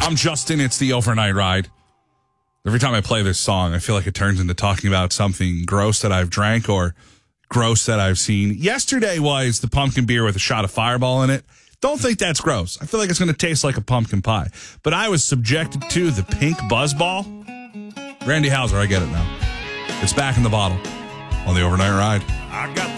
I'm Justin. It's the Overnight Ride. Every time I play this song, I feel like it turns into talking about something gross that I've drank or gross that I've seen. Yesterday was the pumpkin beer with a shot of Fireball in it. Don't think that's gross. I feel like it's going to taste like a pumpkin pie. But I was subjected to the pink buzzball. Randy Hauser, I get it now. It's back in the bottle on the Overnight Ride. I got